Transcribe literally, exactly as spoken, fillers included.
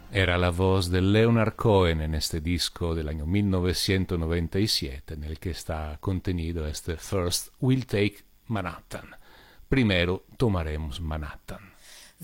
Era la voz de Leonard Cohen en este disco del año mil novecientos noventa y siete en el que está contenido este First We'll Take Manhattan. Primero tomaremos Manhattan.